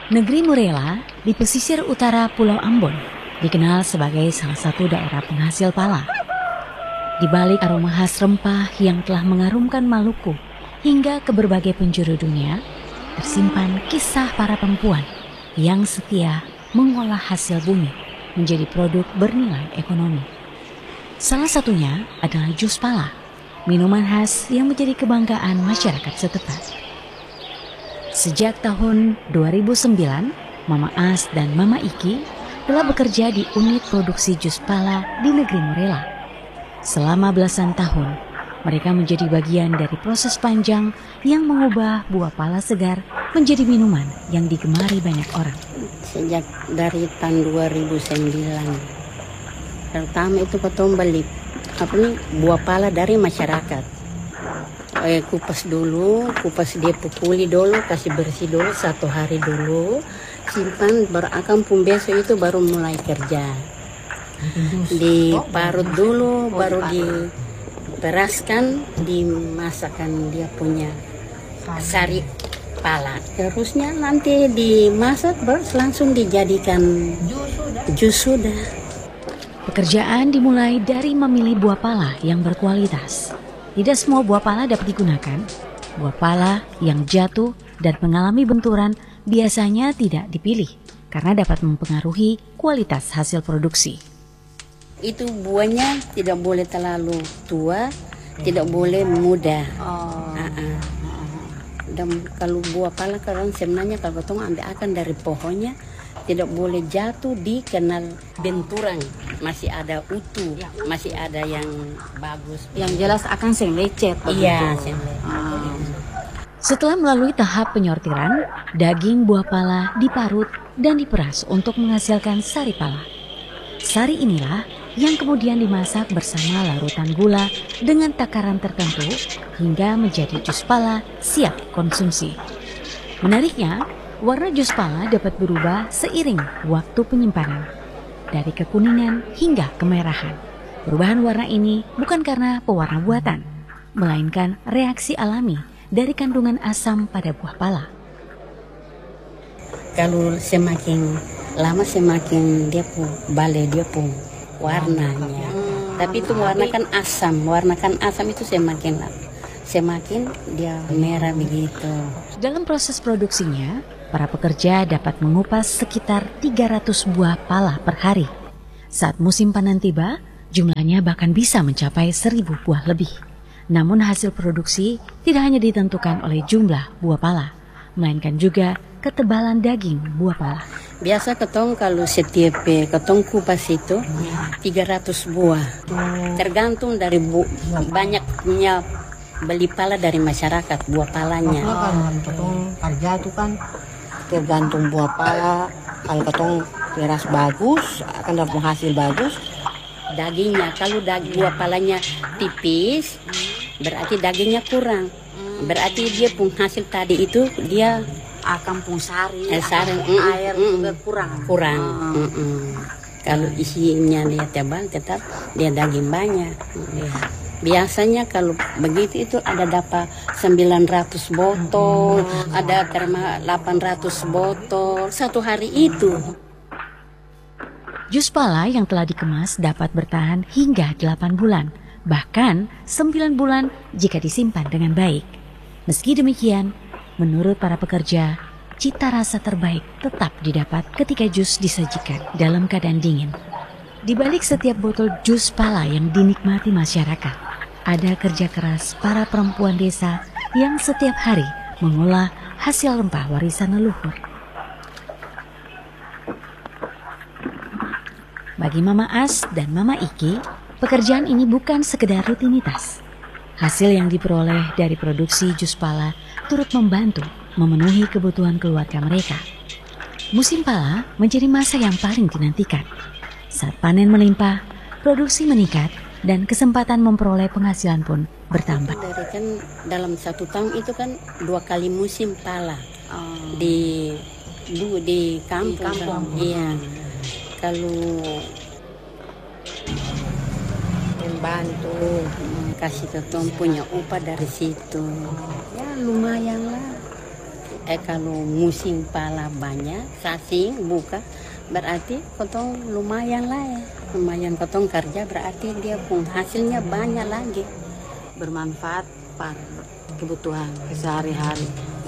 Negeri Murela di pesisir utara Pulau Ambon dikenal sebagai salah satu daerah penghasil pala. Di balik aroma khas rempah yang telah mengarumkan Maluku hingga ke berbagai penjuru dunia, tersimpan kisah para perempuan yang setia mengolah hasil bumi menjadi produk bernilai ekonomi. Salah satunya adalah jus pala, minuman khas yang menjadi kebanggaan masyarakat setempat. Sejak tahun 2009, Mama As dan Mama Iki telah bekerja di unit produksi jus pala di negeri Murela. Selama belasan tahun, mereka menjadi bagian dari proses panjang yang mengubah buah pala segar menjadi minuman yang digemari banyak orang. Sejak dari tahun 2009, pertama itu potong beli buah pala dari masyarakat. Kupas dia pukuli dulu, kasih bersih dulu 1 hari dulu, simpan, baru akan pun besok itu baru mulai kerja. Diparut dulu, baru diperaskan, dimasakkan dia punya sari pala. Terusnya nanti dimasak, baru langsung dijadikan jus sudah. Pekerjaan dimulai dari memilih buah pala yang berkualitas. Tidak semua buah pala dapat digunakan. Buah pala yang jatuh dan mengalami benturan biasanya tidak dipilih karena dapat mempengaruhi kualitas hasil produksi. Itu buahnya tidak boleh terlalu tua, tidak boleh muda. Dan kalau buah pala kan sebenarnya kalau potong ambil akan dari pohonnya, tidak boleh jatuh di kenal benturan, masih ada utuh, masih ada yang bagus. Yang jelas akan seng lecet. Iya, Setelah melalui tahap penyortiran, daging buah pala diparut dan diperas untuk menghasilkan sari pala. Sari inilah yang kemudian dimasak bersama larutan gula dengan takaran tertentu hingga menjadi jus pala siap konsumsi. Menariknya, warna jus pala dapat berubah seiring waktu penyimpanan, dari kekuningan hingga kemerahan. Perubahan warna ini bukan karena pewarna buatan, melainkan reaksi alami dari kandungan asam pada buah pala. Kalau semakin lama semakin dia pun warnanya. Tapi itu warna kan asam itu semakin dia merah begitu. Dalam proses produksinya, para pekerja dapat mengupas sekitar 300 buah pala per hari. Saat musim panen tiba, jumlahnya bahkan bisa mencapai 1000 buah lebih. Namun hasil produksi tidak hanya ditentukan oleh jumlah buah pala, melainkan juga ketebalan daging buah pala. Biasa ketong kalau setiap ketong kupas itu 300 buah. Tergantung dari banyaknya beli pala dari masyarakat, buah palanya. Ketong kerja itu kan tergantung buah pala. Kalau ketong peras bagus akan dapat hasil bagus. Dagingnya, kalau buah palanya tipis berarti dagingnya kurang. Berarti dia pun hasil tadi itu dia Akan pun sari air juga kurang. Kalau isinya dia tebal tetap dia daging banyak. Biasanya kalau begitu itu ada dapat 900 botol, ada terma 800 botol 1 hari itu. Jus pala yang telah dikemas dapat bertahan hingga 8 bulan, bahkan 9 bulan jika disimpan dengan baik. Meski demikian, menurut para pekerja, cita rasa terbaik tetap didapat ketika jus disajikan dalam keadaan dingin. Di balik setiap botol jus pala yang dinikmati masyarakat, ada kerja keras para perempuan desa yang setiap hari mengolah hasil rempah warisan leluhur. Bagi Mama As dan Mama Iki, pekerjaan ini bukan sekedar rutinitas. Hasil yang diperoleh dari produksi jus pala turut membantu memenuhi kebutuhan keluarga mereka. Musim pala menjadi masa yang paling dinantikan. Saat panen melimpah, produksi meningkat dan kesempatan memperoleh penghasilan pun bertambah. Dari kan dalam 1 tahun itu kan 2 kali musim pala di kampung. Iya. Kalau membantu kasih ketong punya upah dari situ, ya lumayan lah. Kalau musim pala banyak, sasing buka, berarti kotong lumayan lah ya. Lumayan kotong kerja berarti dia pun hasilnya banyak lagi. Bermanfaat pada kebutuhan sehari-hari.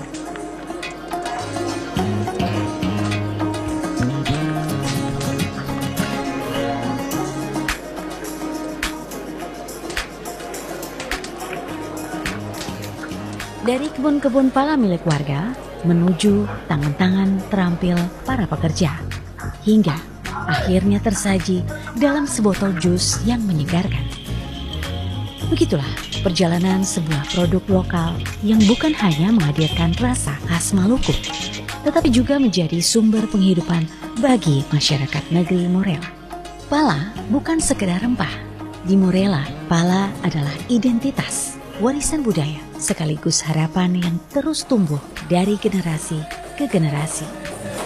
Dari kebun-kebun pala milik warga menuju tangan-tangan terampil para pekerja, hingga akhirnya tersaji dalam sebotol jus yang menyegarkan. Begitulah perjalanan sebuah produk lokal yang bukan hanya menghadirkan rasa khas Maluku, tetapi juga menjadi sumber penghidupan bagi masyarakat negeri Morel. Pala bukan sekedar rempah. Di Morela, pala adalah identitas, warisan budaya, sekaligus harapan yang terus tumbuh dari generasi ke generasi.